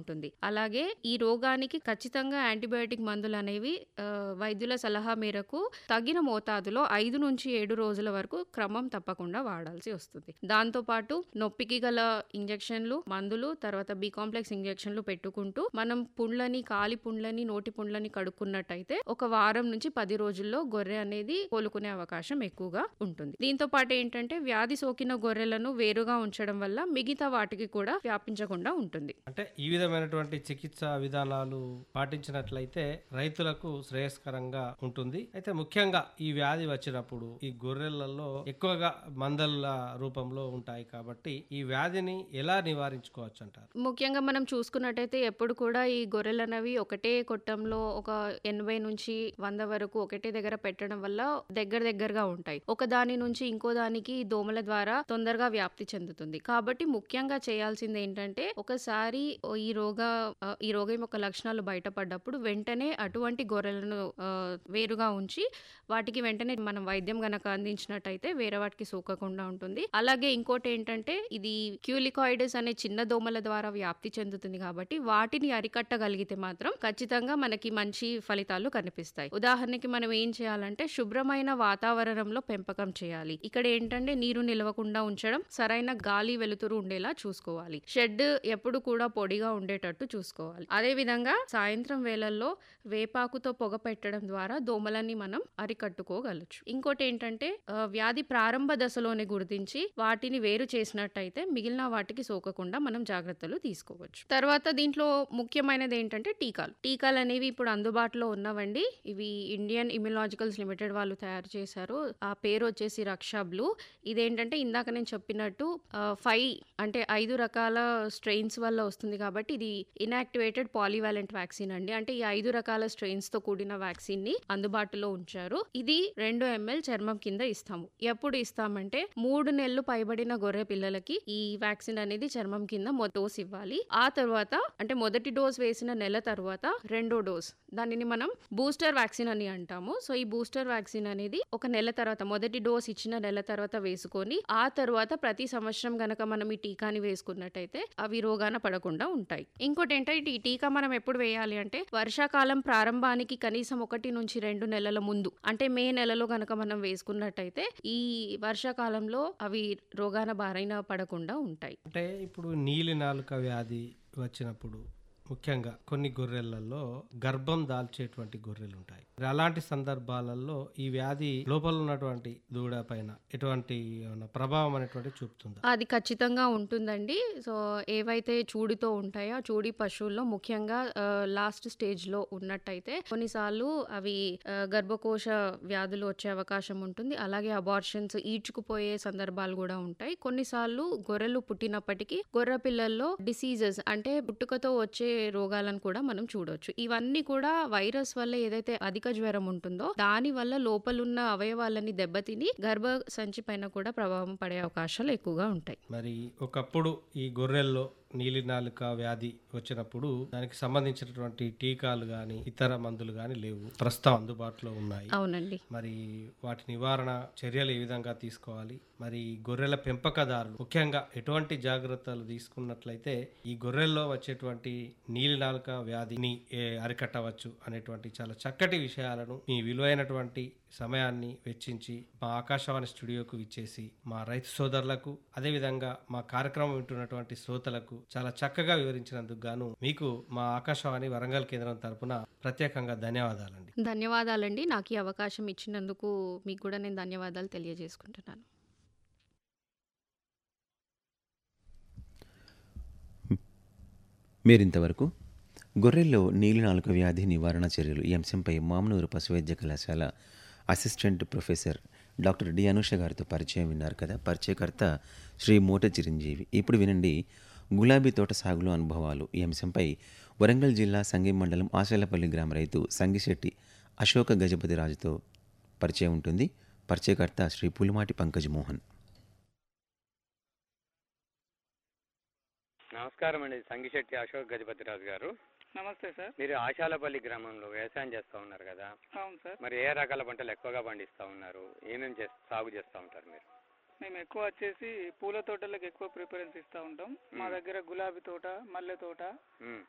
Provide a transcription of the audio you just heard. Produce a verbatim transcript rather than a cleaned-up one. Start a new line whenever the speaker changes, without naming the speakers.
ఉంటుంది. అలాగే ఈ రోగానికి ఖచ్చితంగా యాంటీబయాటిక్ మందులు అనేవి ఆహ్, వైద్యుల సలహా మేరకు తగిన మోతాదులో ఐదు నుంచి ఏడు రోజుల వరకు క్రమం తప్పకుండా వాడాల్సి వస్తుంది. దాంతో పాటు నొప్పికి గల ఇంజెక్షన్లు, మందులు, తర్వాత బి కాంప్లెక్స్ ఇంజెక్షన్లు పెట్టుకుంటూ మనం పుండ్లని, కాలి పుండ్లని, నోటి పుండ్లని కడుక్కున్నట్టయితే ఒక వారం నుంచి పది రోజుల్లో గొర్రె అనేది కోలుకునే అవకాశం ఎక్కువగా ఉంటుంది. దీంతో పాటు ఏంటంటే వ్యాధి సోకిన గొర్రెలను వేరుగా ఉంచడం వల్ల మిగతా వాటికి కూడా వ్యాపించకుండా ఉంటుంది.
అంటే ఈ విధమైనటువంటి చికిత్సా విధానాలు పాటించినట్లయితే రైతులకు శ్రేయస్కరంగా ఉంటుంది. అయితే ముఖ్యంగా ఈ వ్యాధి వచ్చినప్పుడు ఈ గొర్రెలలో ఎక్కువగా మందల రూపంలో ఉంటాయి కాబట్టి ఈ వ్యాధిని ఎలా నివారించుకోవచ్చు అంటారు?
ముఖ్యంగా మనం చూసుకున్నట్టయితే ఎప్పుడు కూడా ఈ గొర్రెలు అనేవి ఒకటే కొట్టంలో ఒక ఎనభై నుంచి వంద వరకు ఒకటే దగ్గర పెట్టడం వల్ల దగ్గర దగ్గరగా ఉంటాయి. ఒక దాని నుంచి ఇంకో దానికి దోమల ద్వారా తొందరగా వ్యాప్తి చెందుతుంది. కాబట్టి ముఖ్యంగా చేయాల్సింది ఏంటంటే ఒకసారి ఈ రోగ ఆ, ఈ రోగం యొక్క లక్షణాలు బయటపడ్డప్పుడు వెంటనే అటువంటి గొర్రెలను ఆ, వేరుగా ఉంచి వాటికి వెంటనే మనం వైద్యం గనక అందించినట్టయితే వేరే వాటికి సోకకుండా ఉంటుంది. అలాగే ఇంకోటి ఏంటంటే ఇది క్యూలికాయిడస్ అనే చిన్న దోమల ద్వారా వ్యాప్తి చెందుతుంది కాబట్టి వాటిని అరికట్టగలిగితే మాత్రం ఖచ్చితంగా మనకి మంచి ఫలితాలు కనిపిస్తాయి. ఉదాహరణకి మనం ఏం చేయాలంటే శుభ్రమైన వాతావరణంలో పెంపకం చేయాలి. ఇక్కడ ఏంటంటే నీరు నిలవకుండా ఉంచడం, సరైన గాలి వెలుతురు ఉండేలా చూసుకోవాలి. షెడ్ ఎప్పుడు కూడా పొడిగా ఉండేటట్టు చూసుకోవాలి. అదే విధంగా సాయంత్రం వేళల్లో వేపాకుతో పొగ పెట్టడం ద్వారా దోమలని మనం అరికట్టుకోగలచ్చు. ఇంకోటి ఏంటంటే ఆ, వ్యాధి ప్రారంభ దశలోనే గుర్తించి వాటిని వేరు చేసినట్టయితే మిగిలిన వాటికి సోకకుండా మనం జాగ్రత్తలు తీసుకోవచ్చు. తర్వాత దీంట్లో ముఖ్యమైనది ఏంటంటే టీకాలు. టీకాలు అనేవి ఇప్పుడు అందుబాటులో ఉన్నవండి. ఇవి ఇండియన్ ఇమ్యునాలజికల్స్ లిమిటెడ్ వాళ్ళు తయారు చేశారు. ఆ పేరు వచ్చేసి రక్షా బ్లూ. ఇదేంటంటే ఇందాక నేను చెప్పినట్టు ఫైవ్ అంటే ఐదు రకాల స్ట్రెయిన్స్ వల్ల వస్తుంది కాబట్టి ఇది ఇన్యాక్టివేటెడ్ పాలీవాలెంట్ వ్యాక్సిన్ అండి. అంటే ఈ ఐదు రకాల స్ట్రెయిన్స్ తో కూడిన వ్యాక్సిన్ ని అందుబాటులో ఉంచారు. ఇది రెండు ఎంఎల్ చర్మం కింద ఇస్తాము. ఎప్పుడు ఇస్తామంటే మూడు నెలలు పైబడిన గొర్రె పిల్లలకి ఈ వ్యాక్సిన్ అనేది చర్మం కింద మొదటి డోస్ ఇవ్వాలి. ఆ తర్వాత అంటే మొదటి డోస్ వేసిన నెల తర్వాత రెండో డోస్, దానిని మనం బూస్టర్ వ్యాక్సిన్ అని అంటాము. సో ఈ బూస్టర్ వ్యాక్సిన్ అనేది ఒక నెల తర్వాత మొదటి డోస్ ఇచ్చిన నెల తర్వాత వేసుకొని ఆ తర్వాత ప్రతి సంవత్సరం గనక మనం ఈ టీకాని వేసుకున్నట్టయితే అవి రోగాన పడకుండా ఉంటాయి. ఇంకోటి ఏంటంటే ఈ టీకా మనం ఎప్పుడు వేయాలి అంటే వర్షాకాలం ప్రారంభానికి కనీసం ఒకటి నుంచి రెండు నెలల ముందు అంటే మే నెలలో గనక మనం వేసుకున్నట్టయితే ఈ వర్షాకాలంలో అవి రోగాన బారైన పడకుండా ఉంటాయి.
అంటే ఇప్పుడు నీలి నాలుక వ్యాధి వచ్చినప్పుడు ముఖ్యంగా కొన్ని గొర్రెలలో గర్భం దాల్చేటువంటి గొర్రెలు ఉంటాయి. అలాంటి సందర్భాలలో ఈ వ్యాధి లోపల ఉన్నటువంటి దూడ పైన ఎటువంటి ఏమైనా ప్రభావం అనేటువంటి చూపుతుందా?
అది ఖచ్చితంగా ఉంటుందండి. సో ఏవైతే చూడితో ఉంటాయో ఆ చూడి పశువుల్లో ముఖ్యంగా లాస్ట్ స్టేజ్ లో ఉన్నట్టయితే కొన్నిసార్లు అవి ఆ, గర్భకోశ వ్యాధులు వచ్చే అవకాశం ఉంటుంది. అలాగే అబార్షన్స్ ఈడ్చుకుపోయే సందర్భాలు కూడా ఉంటాయి. కొన్నిసార్లు గొర్రెలు పుట్టినప్పటికీ గొర్రె పిల్లల్లో డిసీజెస్ అంటే పుట్టుకతో వచ్చే రోగాలను కూడా మనం చూడొచ్చు. ఇవన్నీ కూడా వైరస్ వల్ల ఏదైతే అధిక జ్వరం ఉంటుందో దాని వల్ల లోపలున్న అవయవాలని దెబ్బతిని గర్భ సంచి పైన కూడా ప్రభావం పడే అవకాశాలు ఎక్కువగా ఉంటాయి.
మరి ఒకప్పుడు ఈ గొర్రెల్లో నీలి నాలుక వ్యాధి వచ్చినప్పుడు దానికి సంబంధించినటువంటి టీకాలు గాని ఇతర మందులు గాని లేవు, ప్రస్తుతం అందుబాటులో ఉన్నాయి.
అవునండి.
మరి వాటి నివారణ చర్యలు ఏ విధంగా తీసుకోవాలి? మరి గొర్రెల పెంపకదారులు ముఖ్యంగా ఎటువంటి జాగ్రత్తలు తీసుకున్నట్లయితే ఈ గొర్రెల్లో వచ్చేటువంటి నీలి నాలుక వ్యాధిని ఏ అరికట్టవచ్చు అనేటువంటి చాలా చక్కటి విషయాలను మీ విలువైనటువంటి సమయాన్ని వెచ్చించి మా ఆకాశవాణి స్టూడియోకు విచ్చేసి మా రైతు సోదరులకు అదేవిధంగా మా కార్యక్రమం వింటున్నటువంటి శ్రోతలకు చాలా చక్కగా వివరించినందుకు గాను మీకు మా ఆకాశవాణి వరంగల్ కేంద్రం తరపున ప్రత్యేకంగా ధన్యవాదాలండి.
ధన్యవాదాలండి. నాకు ఈ అవకాశం ఇచ్చినందుకు మీకు కూడా నేను ధన్యవాదాలు తెలియజేసుకుంటున్నాను.
మీరింతవరకు గొర్రెల్లో నీలినాలుక వ్యాధి నివారణ చర్యలు ఈ అంశంపై మామనూరు పశువైద్య కళాశాల assistant professor doctor D Anusha గారితో పరిచయం విన్నారు కదా. పరిచయకర్త శ్రీ మోట చిరంజీవి. ఇప్పుడు వినండి గులాబీ తోట సాగులో అనుభవాలు ఈ అంశంపై వరంగల్ జిల్లా సంగెం మండలం ఆశలపల్లి గ్రామ రైతు సంగిశెట్టి అశోక గజపతి రాజుతో పరిచయం ఉంటుంది. పరిచయకర్త శ్రీ పులిమాటి పంకజ్ మోహన్.
నమస్కారం అండి, సంగిశెట్టి అశోక్ గజపతిరాజు గారు.
నమస్తే సార్.
మీరు ఆశాలపల్లి గ్రామంలో వ్యవసాయం చేస్తూ ఉన్నారు కదా.
అవును సార్.
మరి ఏ రకాల పంటలు ఎక్కువగా పండిస్తూ ఉన్నారు, ఏమేమి చేస్తా సాగు చేస్తూ ఉంటారు మీరు?
మేము ఎక్కువ వచ్చేసి పూల తోటలకు ఎక్కువ ప్రిఫరెన్స్ ఇస్తూ ఉంటాం. మా దగ్గర గులాబీ తోట, మల్లె తోట,
మ్మ్.